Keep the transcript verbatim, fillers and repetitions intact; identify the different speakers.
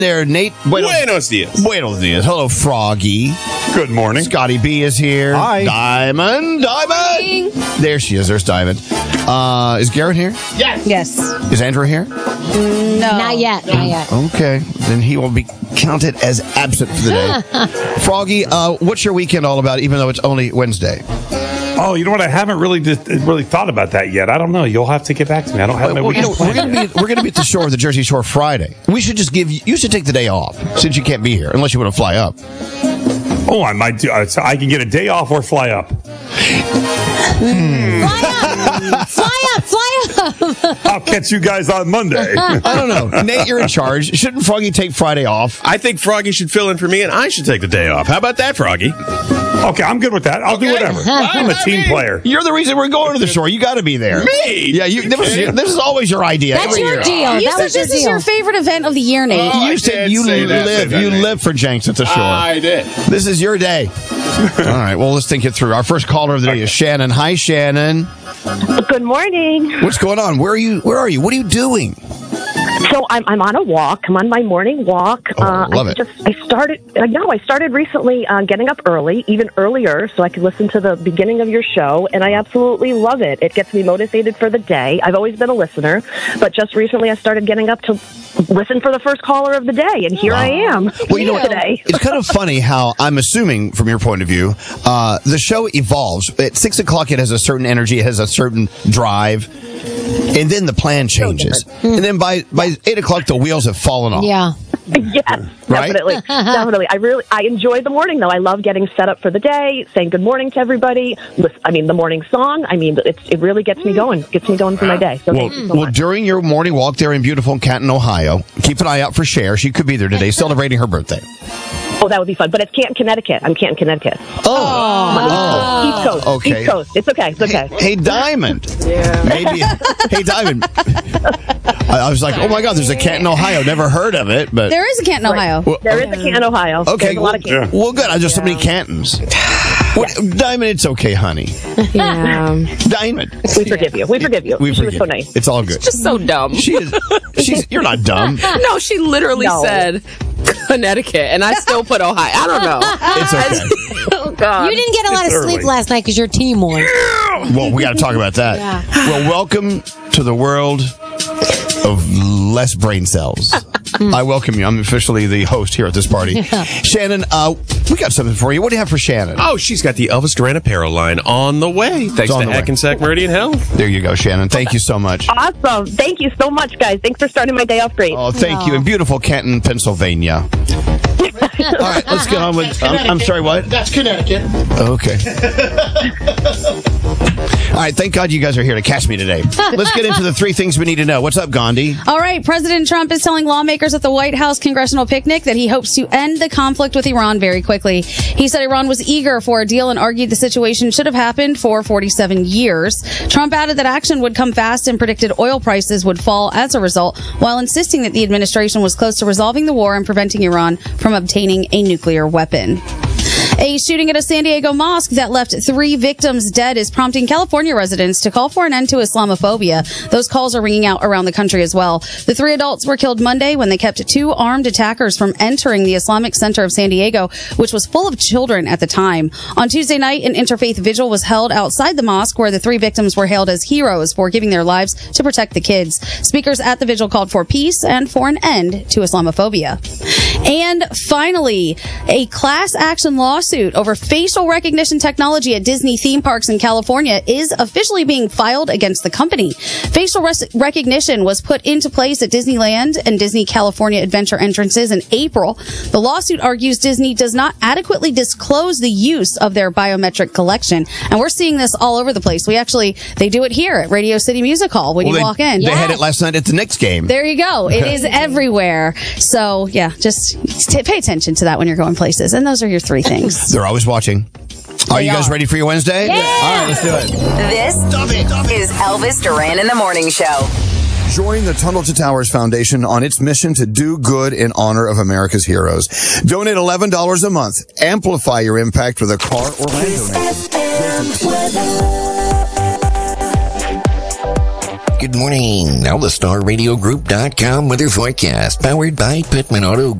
Speaker 1: there, Nate. Buenos,
Speaker 2: Buenos dias.
Speaker 1: Buenos dias. Hello, Froggy.
Speaker 2: Good morning.
Speaker 1: Scotty B is here.
Speaker 3: Hi.
Speaker 1: Diamond. Diamond. There she is. There's Diamond. Uh, is Garrett here?
Speaker 4: Yes. Yes.
Speaker 1: Is Andrew here?
Speaker 4: No.
Speaker 5: Not yet. Not yet.
Speaker 1: Okay. Then he will be counted as absent for the day. Froggy, uh, what's your weekend all about, even though it's only Wednesday?
Speaker 3: Oh, you know what? I haven't really just, really thought about that yet. I don't know. You'll have to get back to me. I don't have my
Speaker 1: Well, you
Speaker 3: weekend
Speaker 1: know, we're
Speaker 3: planned.
Speaker 1: going to be we're going to be at the shore of the Jersey Shore Friday. We should just give you. You should take the day off since you can't be here unless you want to fly up.
Speaker 3: Oh, I might do. uh, So I can get a day off or fly up.
Speaker 5: Fly up! Fly up! Fly up!
Speaker 3: I'll catch you guys on Monday.
Speaker 1: I don't know. Nate, you're in charge. Shouldn't Froggy take Friday off?
Speaker 2: I think Froggy should fill in for me, and I should take the day off. How about that, Froggy?
Speaker 3: Okay, I'm good with that. I'll do
Speaker 2: Okay.
Speaker 3: whatever. I'm a team player.
Speaker 1: You're the reason we're going to the shore. You got to be there.
Speaker 2: Me?
Speaker 1: Yeah, you. This, was, this is always your idea.
Speaker 5: That's
Speaker 1: every
Speaker 5: your
Speaker 1: year.
Speaker 5: deal.
Speaker 4: You
Speaker 5: That
Speaker 4: said
Speaker 5: was your
Speaker 4: this is
Speaker 5: deal.
Speaker 4: your favorite event of the year, Nate.
Speaker 2: Oh,
Speaker 1: You
Speaker 2: I
Speaker 1: said
Speaker 2: can't
Speaker 1: you
Speaker 2: say that, say
Speaker 1: live.
Speaker 2: that,
Speaker 1: You
Speaker 2: Nate.
Speaker 1: live for Jenks at the shore.
Speaker 2: I did.
Speaker 1: This is your day. All right. Well, let's think it through. Our first caller of the day is Shannon. Hi, Shannon.
Speaker 6: Good morning.
Speaker 1: What's going on? Where are you? Where are you? What are you doing?
Speaker 6: So I'm I'm on a walk. I'm on my morning walk.
Speaker 1: Oh,
Speaker 6: uh,
Speaker 1: love
Speaker 6: I
Speaker 1: it.
Speaker 6: Just I started. I know I started recently uh, getting up early, even earlier, so I could listen to the beginning of your show, and I absolutely love it. It gets me motivated for the day. I've always been a listener, but just recently I started getting up to listen for the first caller of the day, and here I am.
Speaker 1: Well, you know what?
Speaker 6: today.
Speaker 1: It's kind of funny how I'm assuming, from your point of view, uh, the show evolves. At six o'clock, it has a certain energy, it has a certain drive, and then the plan changes. And then by by eight o'clock, the wheels have fallen off.
Speaker 5: Yeah.
Speaker 6: Yes,
Speaker 1: Right?
Speaker 6: definitely, definitely. I really, I enjoy the morning though. I love getting set up for the day, saying good morning to everybody. Lis- I mean, the morning song. I mean, it's, it really gets me going. Gets me going for my day. So
Speaker 1: Well,
Speaker 6: thank you so
Speaker 1: well,
Speaker 6: much.
Speaker 1: during your morning walk there in beautiful Canton, Ohio, keep an eye out for Cher. She could be there today, celebrating her birthday.
Speaker 6: Oh, that would be fun. But it's Canton, Connecticut. I'm Canton, Connecticut.
Speaker 1: Oh,
Speaker 6: East Coast.
Speaker 1: okay.
Speaker 6: East Coast. It's okay. It's okay.
Speaker 1: Hey, Diamond. Yeah. Maybe. Hey, Diamond. I, I was like, oh my God, there's a Canton, Ohio. Never heard of it, but
Speaker 4: There is a Canton, Ohio.
Speaker 1: Well,
Speaker 6: There is a Canton, Ohio.
Speaker 1: okay.
Speaker 6: There's a lot of
Speaker 1: Well,
Speaker 6: Canton.
Speaker 1: well, good. I just so many Cantons. Well, Diamond, it's okay, honey.
Speaker 4: Yeah.
Speaker 1: Diamond.
Speaker 6: We forgive you. We forgive you.
Speaker 1: We
Speaker 6: she
Speaker 1: forgive
Speaker 6: was so
Speaker 1: you.
Speaker 6: nice.
Speaker 1: It's all good.
Speaker 7: Just so dumb.
Speaker 1: She is. She's. You're not dumb.
Speaker 7: No, she literally
Speaker 6: No.
Speaker 7: said Connecticut, and I still put Ohio. I don't know.
Speaker 1: It's okay.
Speaker 7: Oh, God.
Speaker 5: You didn't get a lot of
Speaker 3: It's
Speaker 5: sleep
Speaker 3: early.
Speaker 5: last night because your team won.
Speaker 1: Well, we got to talk about that.
Speaker 5: Yeah.
Speaker 1: Well, welcome to the world of less brain cells. I welcome you. I'm officially the host here at this party. Shannon, uh, we got something for you. What do you have for Shannon?
Speaker 2: Oh, she's got the Elvis Duran apparel line on the way. Thanks
Speaker 1: on
Speaker 2: to
Speaker 1: the way.
Speaker 2: Hackensack Meridian Health.
Speaker 1: There you go, Shannon. Thank you so much.
Speaker 6: Awesome. Thank you so much, guys. Thanks for starting my day off great.
Speaker 1: Oh, thank you. In beautiful Canton, Pennsylvania. All right, let's get on with. I'm, I'm sorry, what?
Speaker 8: That's Connecticut.
Speaker 1: Okay. All right, thank God you guys are here to catch me today. Let's get into the three things we need to know. What's up, Gandhi?
Speaker 4: All right, President Trump is telling lawmakers at the White House congressional picnic that he hopes to end the conflict with Iran very quickly. He said Iran was eager for a deal and argued the situation should have happened for forty-seven years. Trump added that action would come fast and predicted oil prices would fall as a result, while insisting that the administration was close to resolving the war and preventing Iran from obtaining a nuclear weapon. A shooting at a San Diego mosque that left three victims dead is prompting California residents to call for an end to Islamophobia. Those calls are ringing out around the country as well. The three adults were killed Monday when they kept two armed attackers from entering the Islamic Center of San Diego, which was full of children at the time. On Tuesday night, an interfaith vigil was held outside the mosque where the three victims were hailed as heroes for giving their lives to protect the kids. Speakers at the vigil called for peace and for an end to Islamophobia. And finally, a class action lawsuit over facial recognition technology at Disney theme parks in California is officially being filed against the company. Facial res- recognition was put into place at Disneyland and Disney California Adventure entrances in April. The lawsuit argues Disney does not adequately disclose the use of their biometric collection. And we're seeing this all over the place. We actually, they do it here at Radio City Music Hall when
Speaker 1: Well,
Speaker 4: you
Speaker 1: they,
Speaker 4: walk in.
Speaker 1: They had it last night at the Knicks game.
Speaker 4: There you go. It is everywhere. So, yeah, just t- pay attention to that when you're going places. And those are your three things.
Speaker 1: They're always watching. Are
Speaker 4: They
Speaker 1: you guys
Speaker 4: are.
Speaker 1: ready for your Wednesday?
Speaker 5: Yeah.
Speaker 1: All right, let's do it.
Speaker 9: This is Elvis Duran in the Morning Show.
Speaker 1: Join the Tunnel to Towers Foundation on its mission to do good in honor of America's heroes. Donate eleven dollars a month. Amplify your impact with a car or land donation.
Speaker 8: Good morning. Now the Star Radio Group dot com weather forecast powered by Pittman Auto